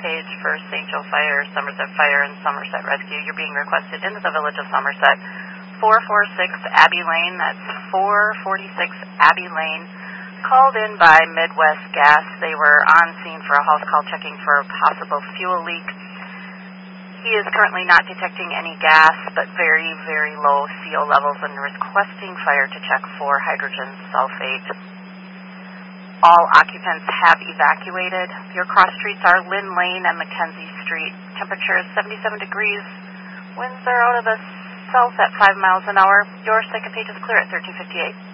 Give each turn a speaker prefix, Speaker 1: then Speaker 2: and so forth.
Speaker 1: page for St. Joe Fire, Somerset Fire, and Somerset Rescue. You're being requested into the Village of Somerset, 446 Abbey Lane. That's 446 Abbey Lane. Called in by Midwest Gas. They were on scene for a house call checking for a possible fuel leak. He is currently not detecting any gas, but very, very low CO levels and requesting fire to check for hydrogen sulfate. All occupants have evacuated. Your cross streets are Lynn Lane and Mackenzie Street. Temperature is 77 degrees. Winds are out of the south at 5 miles an hour. Your second page is clear at 1358.